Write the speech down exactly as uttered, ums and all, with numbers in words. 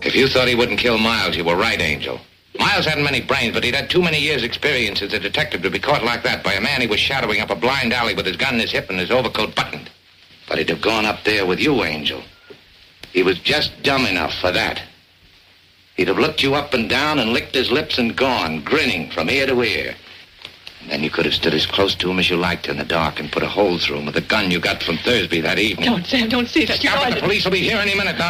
If you thought he wouldn't kill Miles, you were right, Angel. Miles hadn't many brains, but he'd had too many years' experience as a detective to be caught like that by a man he was shadowing up a blind alley with his gun in his hip and his overcoat buttoned. But he'd have gone up there with you, Angel. He was just dumb enough for that. He'd have looked you up and down and licked his lips and gone, grinning from ear to ear. And then you could have stood as close to him as you liked in the dark and put a hole through him with the gun you got from Thursby that evening. Don't, Sam, don't say that. Stop it. The police will be here any minute now.